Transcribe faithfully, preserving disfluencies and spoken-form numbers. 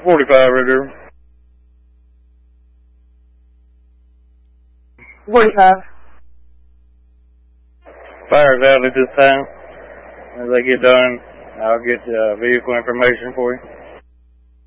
forty-five right there. forty-five. Fire's out at this time. As they get done, I'll get uh, vehicle information for you.